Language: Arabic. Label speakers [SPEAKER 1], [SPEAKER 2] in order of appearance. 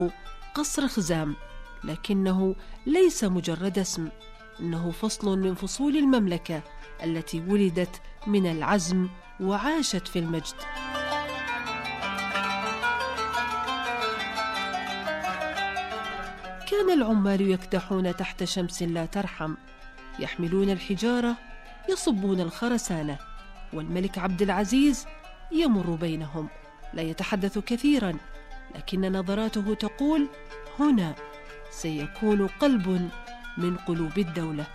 [SPEAKER 1] قصر خزام، لكنه ليس مجرد اسم، إنه فصل من فصول المملكة التي ولدت من العزم وعاشت في المجد. كان العمال يكدحون تحت شمس لا ترحم، يحملون الحجارة، يصبون الخرسانة، والملك عبد العزيز يمر بينهم، لا يتحدث كثيرا، لكن نظراته تقول: هنا سيكون قلب من قلوب الدولة.